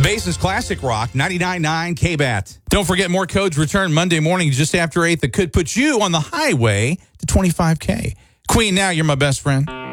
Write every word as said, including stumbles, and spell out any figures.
Basin's Classic Rock, ninety-nine point nine K B A T. Don't forget, more codes return Monday morning just after eight that could put you on the highway to twenty-five K. Queen, now you're my best friend.